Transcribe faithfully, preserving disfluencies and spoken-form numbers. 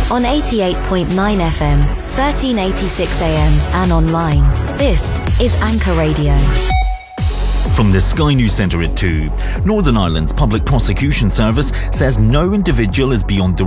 on eighty-eight point nine F M, thirteen eighty-six A M and online. This is Anchor Radio. From the Sky News Centre at two, Northern Ireland's Public Prosecution Service says no individual is beyond the